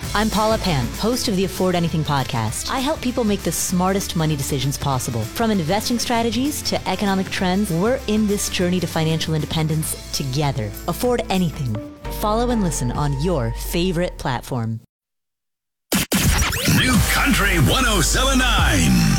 I'm Paula Pant, host of the Afford Anything podcast. I help people make the smartest money decisions possible. From investing strategies to economic trends, we're in this journey to financial independence together. Afford Anything. Follow and listen on your favorite platform. New Country 107.9.